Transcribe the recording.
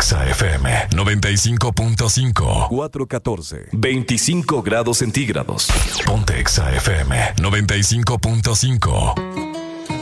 Exa FM 95.5. 414. 25 grados centígrados. Ponte Exa FM 95.5.